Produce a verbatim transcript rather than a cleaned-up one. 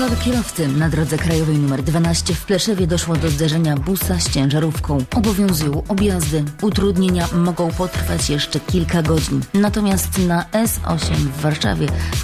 Sprawa kierowcy. Na drodze krajowej nr dwanaście w Pleszewie doszło do zderzenia busa z ciężarówką. Obowiązują objazdy. Utrudnienia mogą potrwać jeszcze kilka godzin. Natomiast na S osiem w Warszawie